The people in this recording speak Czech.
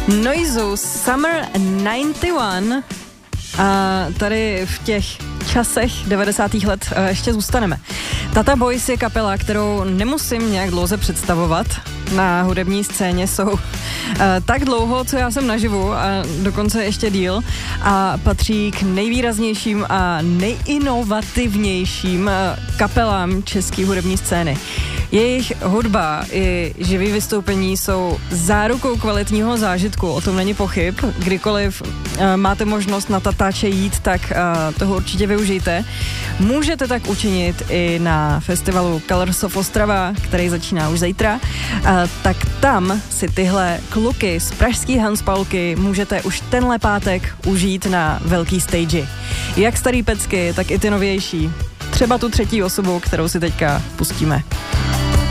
Noizu Summer 91 a tady v těch časech 90. let ještě zůstaneme. Tata Boys je kapela, kterou nemusím nějak dlouze představovat. Na hudební scéně jsou tak dlouho, co já jsem naživu, a dokonce ještě díl, a patří k nejvýraznějším a nejinovativnějším kapelám české hudební scény. Jejich hudba i živý vystoupení jsou zárukou kvalitního zážitku, o tom není pochyb. Kdykoliv máte možnost na Tatáče jít, tak toho určitě využijte. Můžete tak učinit i na festivalu Colors of Ostrava, který začíná už zítra. Tak tam si tyhle kluky z pražský Hanspaulky můžete už tenhle pátek užít na velký stage. Jak starý pecky, tak i ty novější. Třeba tu třetí osobu, kterou si teďka pustíme.